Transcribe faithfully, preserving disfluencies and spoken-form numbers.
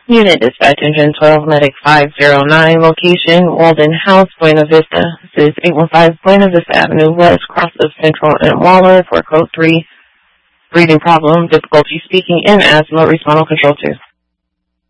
Unit Dispatch Engine twelve Medic five zero nine, location Walden House, Buena Vista. This is eight one five Buena Vista Avenue West, cross of Central and Waller for code three. Breathing problem, difficulty speaking, and asthma, respond on control two.